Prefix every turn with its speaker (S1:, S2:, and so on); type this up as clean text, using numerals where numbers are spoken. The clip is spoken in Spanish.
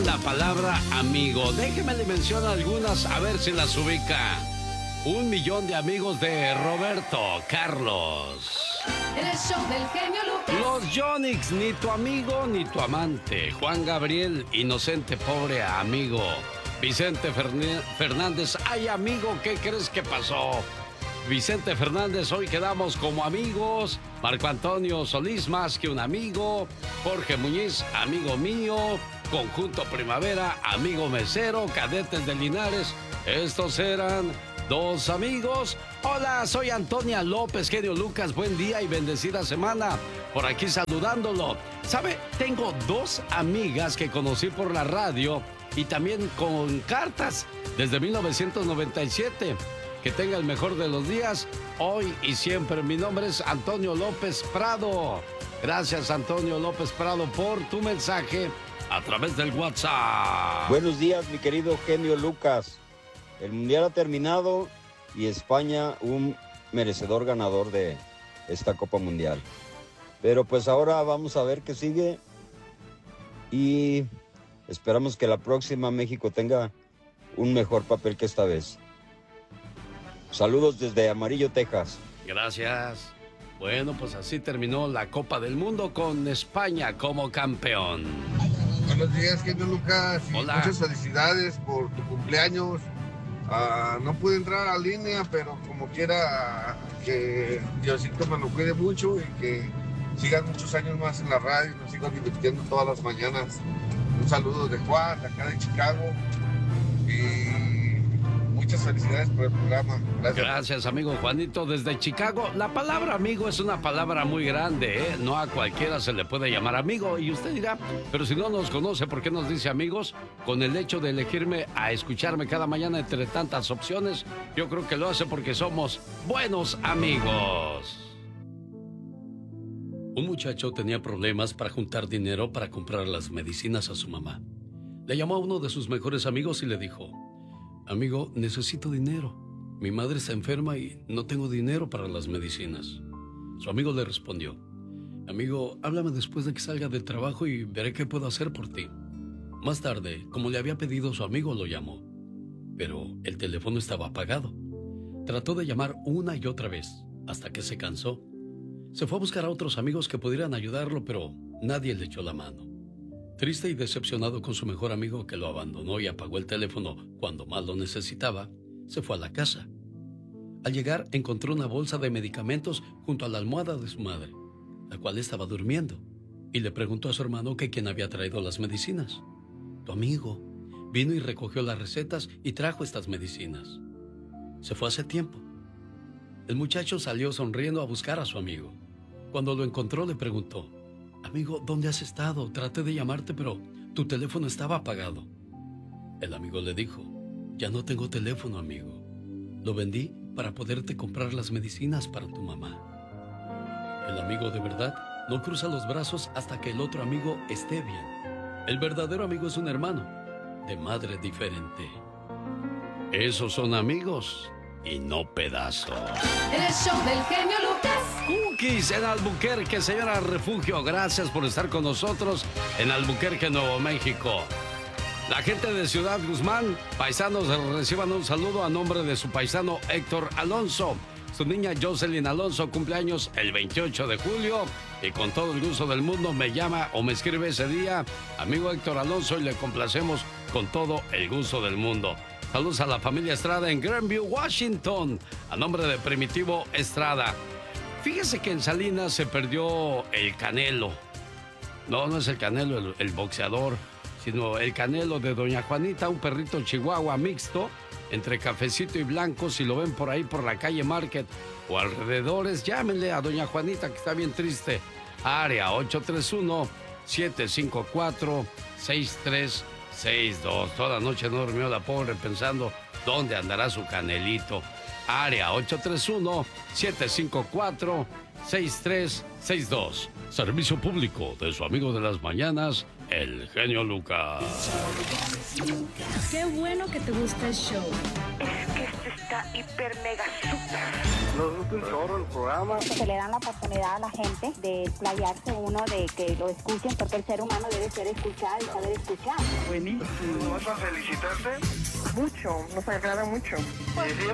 S1: la palabra amigo. Déjeme le menciono algunas a ver si las ubica. 1,000,000 de amigos de Roberto Carlos.
S2: En el show del genio Lucas.
S1: Los Yonix, ni tu amigo ni tu amante. Juan Gabriel, inocente, pobre amigo. Vicente Fernández, ay amigo, ¿qué crees que pasó? Vicente Fernández, hoy quedamos como amigos. Marco Antonio Solís, más que un amigo. Jorge Muñiz, amigo mío. Conjunto Primavera, amigo mesero. Cadetes de Linares, estos eran 2 amigos. Hola, soy Antonia López, genio Lucas, buen día y bendecida semana. Por aquí saludándolo. ¿Sabe? Tengo 2 amigas que conocí por la radio y también con cartas desde 1997. Que tenga el mejor de los días, hoy y siempre. Mi nombre es Antonio López Prado. Gracias, Antonio López Prado, por tu mensaje a través del WhatsApp.
S3: Buenos días, mi querido genio Lucas. El Mundial ha terminado y España un merecedor ganador de esta Copa Mundial. Pero pues ahora vamos a ver qué sigue y esperamos que la próxima México tenga un mejor papel que esta vez. Saludos desde Amarillo, Texas.
S1: Gracias. Bueno, pues así terminó la Copa del Mundo con España como campeón.
S4: Buenos días, genio Lucas.
S1: Hola.
S4: Muchas felicidades por tu cumpleaños. No pude entrar a línea, pero como quiera, que Diosito me lo cuide mucho y que sigan muchos años más en la radio y nos sigan divirtiendo todas las mañanas. Un saludo de Juan, de acá de Chicago. Y muchas felicidades por el programa.
S1: Gracias, amigo Juanito, desde Chicago. La palabra amigo es una palabra muy grande, ¿eh? No a cualquiera se le puede llamar amigo. Y usted dirá, pero si no nos conoce, ¿por qué nos dice amigos? Con el hecho de elegirme a escucharme cada mañana entre tantas opciones, yo creo que lo hace porque somos buenos amigos. Un muchacho tenía problemas para juntar dinero para comprar las medicinas a su mamá. Le llamó a uno de sus mejores amigos y le dijo: amigo, necesito dinero. Mi madre está enferma y no tengo dinero para las medicinas. Su amigo le respondió: amigo, háblame después de que salga del trabajo y veré qué puedo hacer por ti. Más tarde, como le había pedido su amigo, lo llamó. Pero el teléfono estaba apagado. Trató de llamar una y otra vez, hasta que se cansó. Se fue a buscar a otros amigos que pudieran ayudarlo, pero nadie le echó la mano. Triste y decepcionado con su mejor amigo que lo abandonó y apagó el teléfono cuando más lo necesitaba, se fue a la casa. Al llegar encontró una bolsa de medicamentos junto a la almohada de su madre, la cual estaba durmiendo, y le preguntó a su hermano que quién había traído las medicinas. Tu amigo vino y recogió las recetas y trajo estas medicinas. Se fue hace tiempo. El muchacho salió sonriendo a buscar a su amigo. Cuando lo encontró le preguntó: amigo, ¿dónde has estado? Traté de llamarte, pero tu teléfono estaba apagado. El amigo le dijo: ya no tengo teléfono, amigo. Lo vendí para poderte comprar las medicinas para tu mamá. El amigo de verdad no cruza los brazos hasta que el otro amigo esté bien. El verdadero amigo es un hermano, de madre diferente. Esos son amigos y no pedazos.
S2: En el show del genio Lucas.
S1: Cookies en Albuquerque, señora Refugio, gracias por estar con nosotros en Albuquerque, Nuevo México. La gente de Ciudad Guzmán, paisanos, reciban un saludo a nombre de su paisano Héctor Alonso. Su niña Jocelyn Alonso cumpleaños el 28 de julio y con todo el gusto del mundo me llama o me escribe ese día, amigo Héctor Alonso, y le complacemos con todo el gusto del mundo. Saludos a la familia Estrada en Grandview, Washington, a nombre de Primitivo Estrada. Fíjese que en Salinas se perdió el Canelo. No es el Canelo, el boxeador, sino el Canelo de Doña Juanita, un perrito chihuahua mixto, entre cafecito y blanco. Si lo ven por ahí por la calle Market o alrededores, llámenle a Doña Juanita, que está bien triste. Área 831-754-6362. Toda la noche no durmió la pobre pensando dónde andará su Canelito. Área 831-754-6362. Servicio público de su amigo de las mañanas, el genio Lucas.
S5: Qué bueno que te gusta el show.
S6: Es que este
S5: está hiper mega super.
S6: Nos gusta un chorro el programa.
S7: Se le dan la oportunidad a la gente de explayarse uno, de que lo escuchen, porque el ser humano debe ser escuchado y saber escuchar.
S6: Buenísimo.
S4: ¿Vas a felicitarte?
S5: Mucho, nos agrada mucho.
S6: Sí,